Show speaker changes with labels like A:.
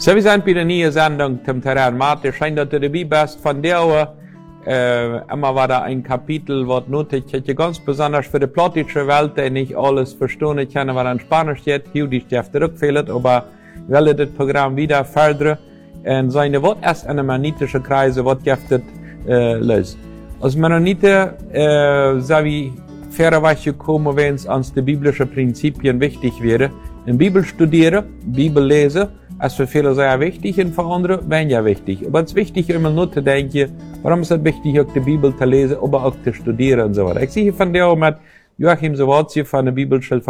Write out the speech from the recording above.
A: Så vi sind bei der neuen Sendung zum Terrain Mathe. Scheint, dass du dabei bist. Von der Uhr, immer war da ein Kapitel, was nötig ist, ganz besonders für die plattische Welt, die nicht alles verstehen können, was in Spanisch steht. Hier die Stift zurückfehlt, aber ich will das Programm wieder fördern. Und seine Wort erst eine mennonitische Kreise, was giftet, löst. Als Mennonite, so wie fairerweise gekommen, wenn es ans die biblischen Prinzipien wichtig wäre. In Bibel studieren, Bibel lesen, ist für viele sehr wichtig und für andere weniger wichtig. Aber es ist wichtig, immer nur zu denken, warum ist es wichtig, auch die Bibel zu lesen, aber auch zu studieren und so weiter. Ich sehe von der mit Joachim Sawatzki von der Bibelschule